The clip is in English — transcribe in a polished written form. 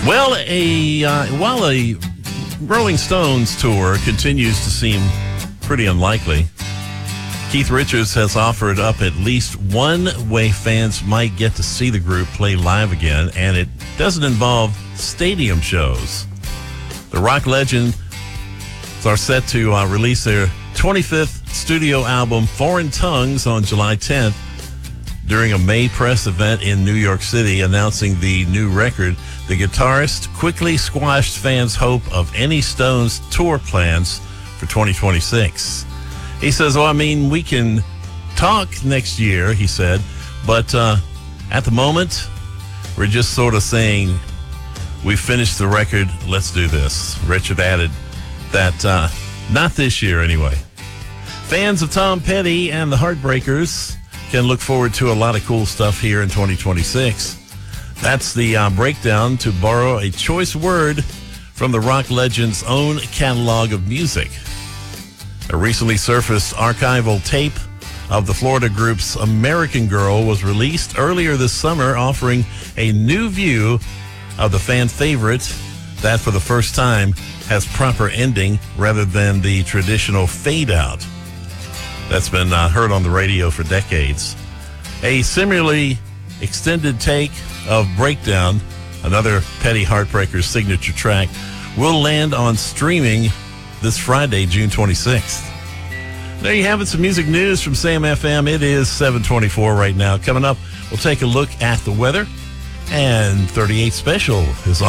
Well, while a Rolling Stones tour continues to seem pretty unlikely, Keith Richards has offered up at least one way fans might get to see the group play live again, and it doesn't involve stadium shows. The rock legends are set to release their 25th studio album, Foreign Tongues, on July 10th during a May press event in New York City. Announcing the new record, the guitarist quickly squashed fans' hope of any Stones tour plans for 2026. He says, we can talk next year, he said, but at the moment, we're just sort of saying, we finished the record, let's do this. Richard added that not this year anyway. Fans of Tom Petty and the Heartbreakers can look forward to a lot of cool stuff here in 2026. That's the breakdown, to borrow a choice word from the rock legend's own catalog of music. A recently surfaced archival tape of the Florida group's American Girl was released earlier this summer, offering a new view of the fan favorite that for the first time has proper ending rather than the traditional fade out that's been heard on the radio for decades. A similarly extended take of Breakdown, another Petty Heartbreakers signature track, will land on streaming this Friday, June 26th. There you have it, some music news from Sam FM. It is 7:24 right now. Coming up, we'll take a look at the weather, and 38 Special is on.